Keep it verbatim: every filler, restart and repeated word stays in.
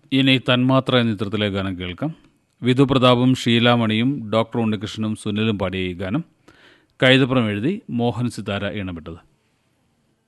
ഇനി തന്മാത്ര എന്ന ചിത്രത്തിലെ ഗാനം കേൾക്കാം. വിധുപ്രതാപും ഷീലാമണിയും ഡോക്ടർ ഉണ്ണികൃഷ്ണനും സുനിലും പാടിയ ഈ ഗാനം കൈതപ്രം എഴുതി മോഹൻ സിതാര ഇണമിട്ടത്.